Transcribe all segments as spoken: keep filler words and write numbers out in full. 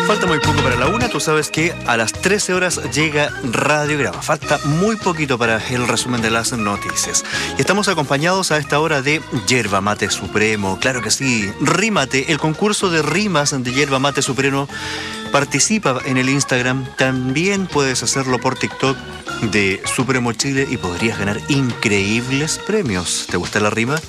Falta muy poco para la una, tú sabes que a las trece horas llega Radiograma. Falta muy poquito para el resumen de las noticias. Y estamos acompañados a esta hora de Yerba Mate Supremo. Claro que sí, Rímate, el concurso de rimas de Yerba Mate Supremo. Participa en el Instagram, también puedes hacerlo por TikTok de Supremo Chile y podrías ganar increíbles premios. ¿Te gusta la rima?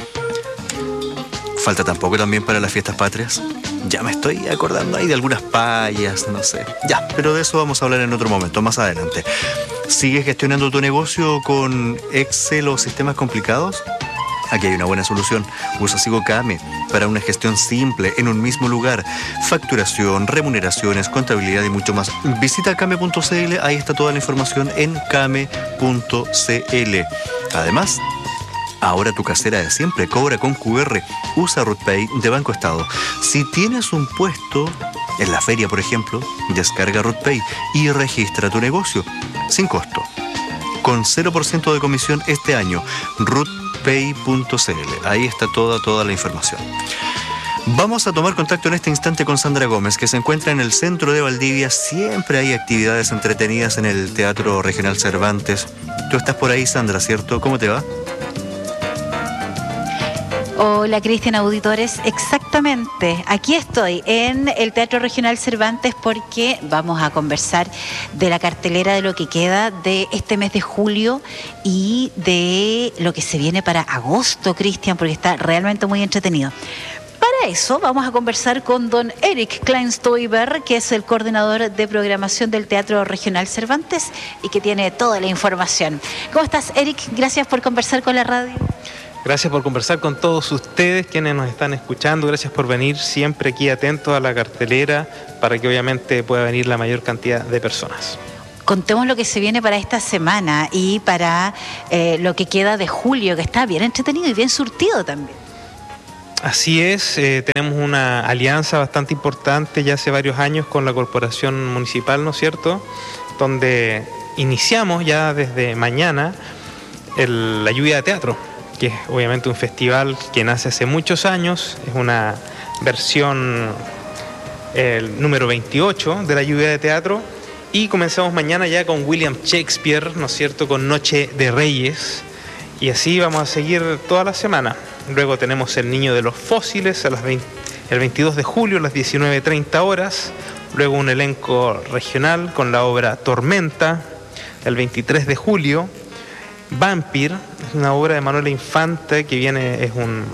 Falta tampoco también para las fiestas patrias. Ya me estoy acordando ahí de algunas payas, no sé. Ya, pero de eso vamos a hablar en otro momento, más adelante. ¿Sigues gestionando tu negocio con Excel o sistemas complicados? Aquí hay una buena solución. Usa SigoKame para una gestión simple en un mismo lugar. Facturación, remuneraciones, contabilidad y mucho más. Visita kame punto cl, ahí está toda la información en kame punto cl. Además, ahora tu casera de siempre cobra con Q R. Usa RootPay de Banco Estado. Si tienes un puesto en la feria, por ejemplo, descarga RootPay y registra tu negocio sin costo. Con cero por ciento de comisión este año. rootpay punto cl. Ahí está toda, toda la información. Vamos a tomar contacto en este instante con Sandra Gómez, que se encuentra en el centro de Valdivia. Siempre hay actividades entretenidas en el Teatro Regional Cervantes. Tú estás por ahí, Sandra, ¿cierto? ¿Cómo te va? Hola, Cristian, auditores. Exactamente, aquí estoy en el Teatro Regional Cervantes porque vamos a conversar de la cartelera de lo que queda de este mes de julio y de lo que se viene para agosto, Cristian, porque está realmente muy entretenido. Para eso vamos a conversar con don Eric Kleinstoiber, que es el coordinador de programación del Teatro Regional Cervantes y que tiene toda la información. ¿Cómo estás, Eric? Gracias por conversar con la radio. Gracias por conversar con todos ustedes quienes nos están escuchando. Gracias por venir siempre aquí atentos a la cartelera para que obviamente pueda venir la mayor cantidad de personas. Contemos lo que se viene para esta semana y para eh, lo que queda de julio, que está bien entretenido y bien surtido también. Así es, eh, tenemos una alianza bastante importante ya hace varios años con la Corporación Municipal, ¿no es cierto?, donde iniciamos ya desde mañana el, la Lluvia de Teatro, que es obviamente un festival que nace hace muchos años. Es una versión el número veintiocho de la Lluvia de Teatro, y comenzamos mañana ya con William Shakespeare, ¿no es cierto?, con Noche de Reyes, y así vamos a seguir toda la semana. Luego tenemos El Niño de los Fósiles a las veinte, el veintidós de julio a las diecinueve treinta horas, luego un elenco regional con la obra Tormenta el veintitrés de julio, Vampire, es una obra de Manuela Infante que viene, es un,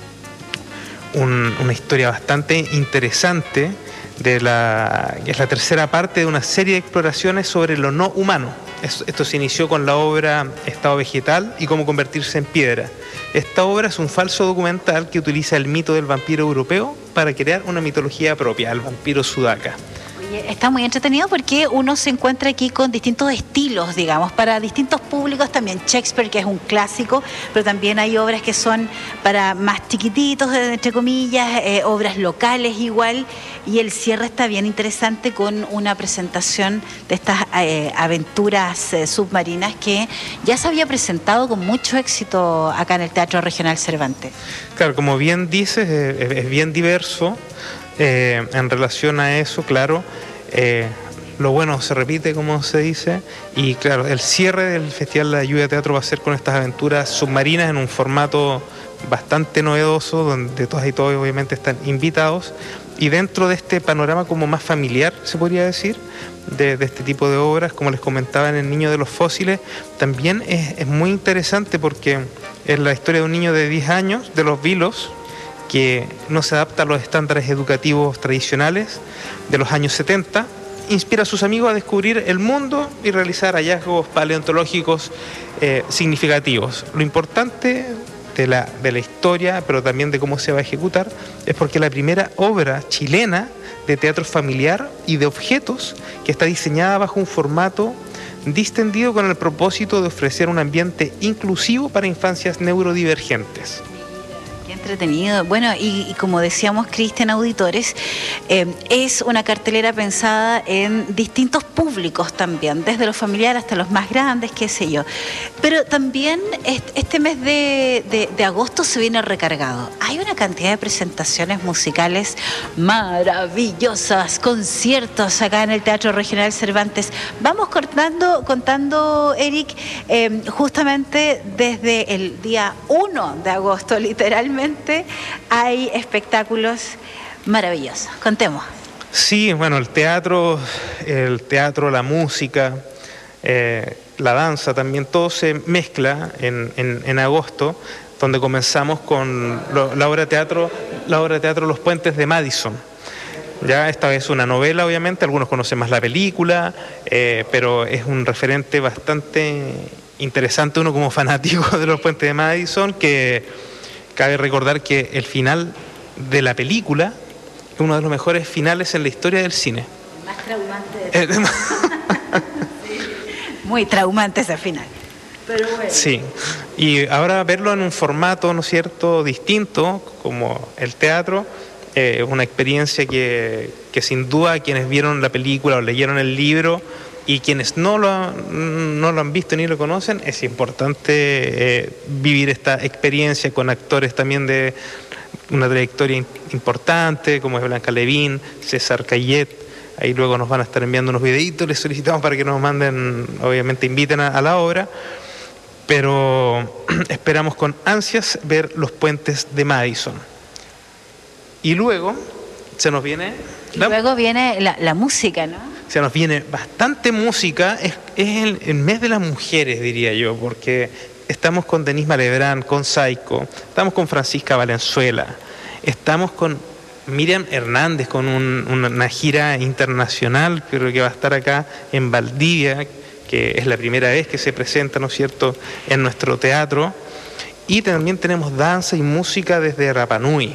un, una historia bastante interesante, de la, es la tercera parte de una serie de exploraciones sobre lo no humano. Esto se inició con la obra Estado Vegetal y cómo convertirse en piedra. Esta obra es un falso documental que utiliza el mito del vampiro europeo para crear una mitología propia, el vampiro sudaca. Está muy entretenido porque uno se encuentra aquí con distintos estilos, digamos, para distintos públicos también. Shakespeare, que es un clásico, pero también hay obras que son para más chiquititos, entre comillas, eh, obras locales igual, y el cierre está bien interesante con una presentación de estas eh, aventuras eh, submarinas que ya se había presentado con mucho éxito acá en el Teatro Regional Cervantes. Claro, como bien dices, eh, es bien diverso. Eh, en relación a eso, claro, eh, lo bueno se repite, como se dice, y claro, el cierre del Festival de la Lluvia de Teatro va a ser con estas aventuras submarinas en un formato bastante novedoso, donde todas y todos obviamente están invitados, y dentro de este panorama como más familiar, se podría decir, de, de este tipo de obras, como les comentaba en El Niño de los Fósiles, también es, es muy interesante porque es la historia de un niño de diez años, de los Vilos, que no se adapta a los estándares educativos tradicionales de los años setenta, inspira a sus amigos a descubrir el mundo y realizar hallazgos paleontológicos eh, significativos. Lo importante de la, de la historia, pero también de cómo se va a ejecutar, es porque la primera obra chilena de teatro familiar y de objetos que está diseñada bajo un formato distendido con el propósito de ofrecer un ambiente inclusivo para infancias neurodivergentes. entretenido. Bueno, y, y como decíamos, Cristian, auditores, eh, es una cartelera pensada en distintos públicos también, desde los familiares hasta los más grandes, qué sé yo. Pero también este mes de, de, de agosto se viene recargado. Hay una cantidad de presentaciones musicales maravillosas, conciertos acá en el Teatro Regional Cervantes. Vamos contando, contando Eric, eh, justamente desde el día uno de agosto, literalmente, hay espectáculos maravillosos. Contemos. Sí, bueno, el teatro, el teatro, la música, eh, la danza también, todo se mezcla en, en, en agosto, donde comenzamos con lo, la obra de teatro, la obra de teatro Los Puentes de Madison. Ya esta vez una novela, obviamente, algunos conocen más la película, eh, pero es un referente bastante interesante, uno como fanático de Los Puentes de Madison, que cabe recordar que el final de la película es uno de los mejores finales en la historia del cine. El más traumante de sí, muy traumante ese final. Pero bueno. Sí, y ahora verlo en un formato, ¿no es cierto?, distinto, como el teatro, es eh, una experiencia que, que sin duda quienes vieron la película o leyeron el libro y quienes no lo, no lo han visto ni lo conocen, es importante eh, vivir esta experiencia con actores también de una trayectoria importante, como es Blanca Levín, César Cayet. Ahí luego nos van a estar enviando unos videitos, les solicitamos para que nos manden, obviamente inviten a, a la obra, pero esperamos con ansias ver Los Puentes de Madison. Y luego se nos viene... Y la... luego viene la, la música, ¿no? Se nos viene bastante música, es, es el, el mes de las mujeres, diría yo, porque estamos con Denise Malebrán, con Saico, estamos con Francisca Valenzuela, estamos con Miriam Hernández, con un, una gira internacional, pero que va a estar acá en Valdivia, que es la primera vez que se presenta, ¿no es cierto?, en nuestro teatro. Y también tenemos danza y música desde Rapa Nui,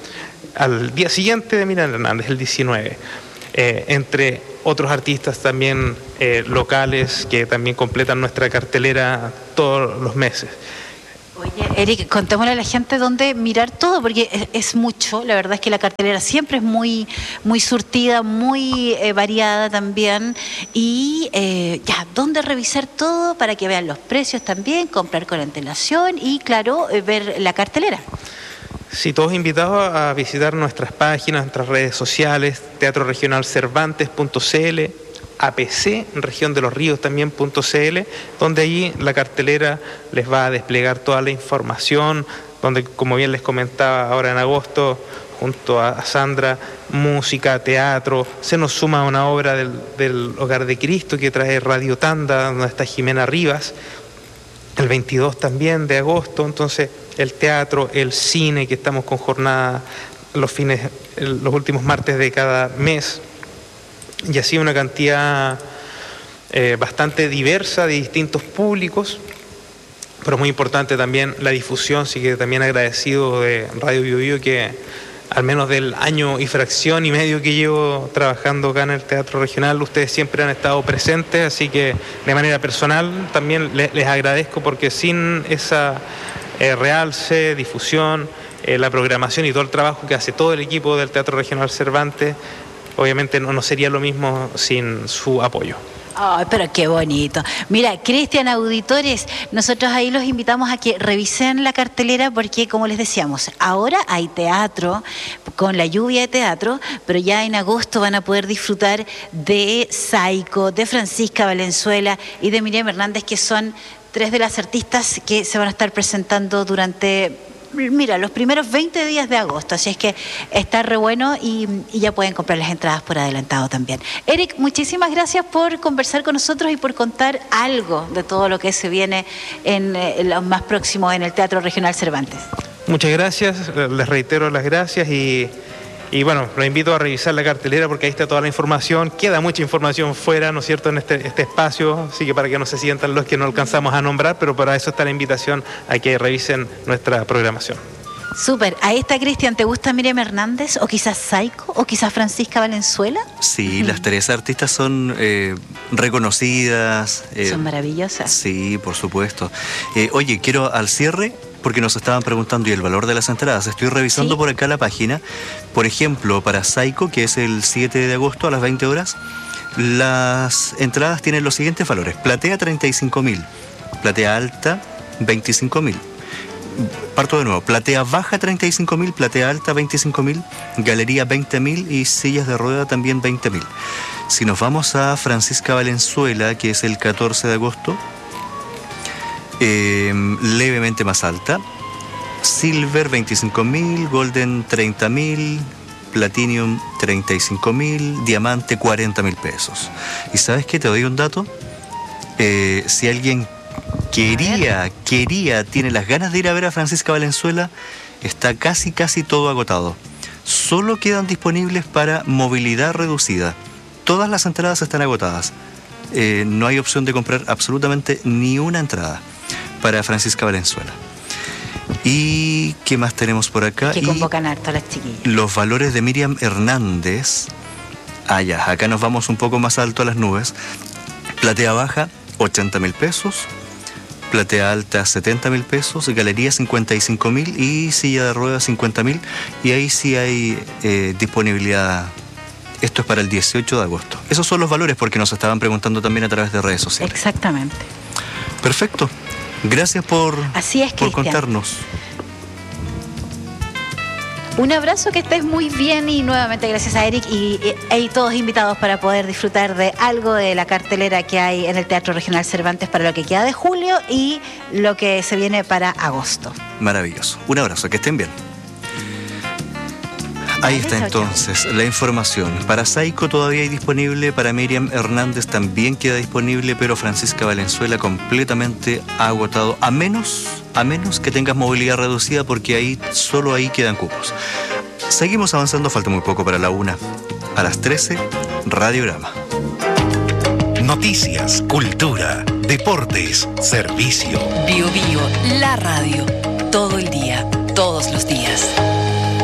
al día siguiente de Miriam Hernández, el diecinueve. Eh, entre otros artistas también eh, locales que también completan nuestra cartelera todos los meses. Oye, Eric, contémosle a la gente dónde mirar todo, porque es, es mucho. La verdad es que la cartelera siempre es muy, muy surtida, muy eh, variada también. Y eh, ya, dónde revisar todo para que vean los precios también, comprar con antelación y, claro, eh, ver la cartelera. Sí, todos invitados a visitar nuestras páginas, nuestras redes sociales, teatro regional cervantes punto c l, A P C, Región de los Ríos también punto c l, donde allí la cartelera les va a desplegar toda la información, donde, como bien les comentaba, ahora en agosto, junto a Sandra, música, teatro, se nos suma una obra del, del Hogar de Cristo que trae Radio Tanda, donde está Jimena Rivas, el veintidós también de agosto, entonces el teatro, el cine, que estamos con jornada los fines, los últimos martes de cada mes, y así una cantidad eh, bastante diversa de distintos públicos, pero muy importante también la difusión, así que también agradecido de Radio Bio Bio, que al menos del año y fracción y medio que llevo trabajando acá en el Teatro Regional, ustedes siempre han estado presentes, así que de manera personal también les, les agradezco, porque sin esa eh, realce, difusión, eh, la programación y todo el trabajo que hace todo el equipo del Teatro Regional Cervantes, obviamente no, no sería lo mismo sin su apoyo. Ay, pero qué bonito. Mira, Cristian, auditores, nosotros ahí los invitamos a que revisen la cartelera, porque, como les decíamos, ahora hay teatro, con la lluvia de teatro, pero ya en agosto van a poder disfrutar de Saico, de Francisca Valenzuela y de Miriam Hernández, que son tres de las artistas que se van a estar presentando durante... Mira, los primeros veinte días de agosto, así es que está re bueno y, y ya pueden comprar las entradas por adelantado también. Eric, muchísimas gracias por conversar con nosotros y por contar algo de todo lo que se viene en, en lo más próximo en el Teatro Regional Cervantes. Muchas gracias, les reitero las gracias y, y bueno, los invito a revisar la cartelera, porque ahí está toda la información, queda mucha información fuera, ¿no es cierto?, en este, este espacio, así que para que no se sientan los que no alcanzamos a nombrar, pero para eso está la invitación a que revisen nuestra programación. Súper. Ahí está, Cristian. ¿Te gusta Miriam Hernández o quizás Saico o quizás Francisca Valenzuela? Sí, las tres artistas son eh, reconocidas. Eh, son maravillosas. Sí, por supuesto. Eh, oye, quiero al cierre porque nos estaban preguntando, ¿y el valor de las entradas? Estoy revisando ¿Sí? por acá la página. Por ejemplo, para Saico, que es el siete de agosto a las veinte horas, las entradas tienen los siguientes valores. Platea treinta y cinco mil, platea alta veinticinco mil. Parto de nuevo, platea baja treinta y cinco mil, platea alta veinticinco mil, galería veinte mil y sillas de rueda también veinte mil. Si nos vamos a Francisca Valenzuela, que es el catorce de agosto, eh, levemente más alta, Silver veinticinco mil, Golden treinta mil, Platinum treinta y cinco mil, Diamante cuarenta mil pesos. ¿Y sabes qué? Te doy un dato. Eh, si alguien quería, quería, tiene las ganas de ir a ver a Francisca Valenzuela, está casi, casi todo agotado. Solo quedan disponibles para movilidad reducida. Todas las entradas están agotadas. Eh, no hay opción de comprar absolutamente ni una entrada para Francisca Valenzuela. ¿Y qué más tenemos por acá? Que Y convocan harto a las chiquillas. los valores de Miriam Hernández. Ah, ya, acá nos vamos un poco más alto a las nubes. Platea baja, ochenta mil pesos. Platea alta, setenta mil pesos. Galería, cincuenta y cinco mil. Y silla de ruedas, cincuenta mil. Y ahí sí hay eh, disponibilidad. Esto es para el dieciocho de agosto. Esos son los valores porque nos estaban preguntando también a través de redes sociales. Exactamente. Perfecto. Gracias por, Así es, por Cristian. contarnos. Un abrazo, que estés muy bien y nuevamente gracias a Eric y, y, y todos invitados para poder disfrutar de algo de la cartelera que hay en el Teatro Regional Cervantes para lo que queda de julio y lo que se viene para agosto. Maravilloso. Un abrazo, que estén bien. Ahí está entonces la información. Para Saico todavía hay disponible, para Miriam Hernández también queda disponible, pero Francisca Valenzuela completamente agotado, a menos, a menos que tengas movilidad reducida, porque ahí, solo ahí quedan cupos. Seguimos avanzando, falta muy poco para la una. A las trece, Radiograma. Noticias, cultura, deportes, servicio. Bio Bio, la radio. Todo el día, todos los días.